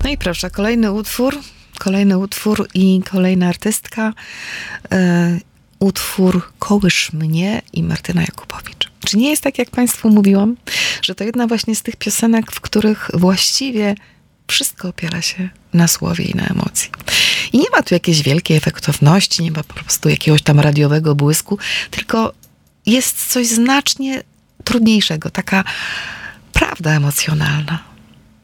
No i proszę, kolejny utwór i kolejna artystka. Utwór Kołysz mnie i Martyna Jakubowicz. Czy nie jest tak, jak Państwu mówiłam, że to jedna właśnie z tych piosenek, w których właściwie wszystko opiera się na słowie i na emocji. I nie ma tu jakiejś wielkiej efektowności, nie ma po prostu jakiegoś tam radiowego błysku, tylko jest coś znacznie trudniejszego, taka prawda emocjonalna.